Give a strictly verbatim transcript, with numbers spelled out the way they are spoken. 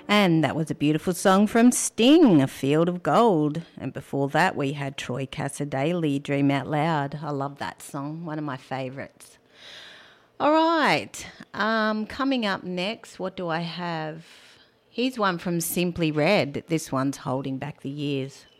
And that was a beautiful song from Sting, A Field of Gold. And before that, we had Troy Cassar-Daley, Dream Out Loud. I love that song, one of my favourites. All right, um, coming up next, what do I have? Here's one from Simply Red. This one's Holding Back the Years.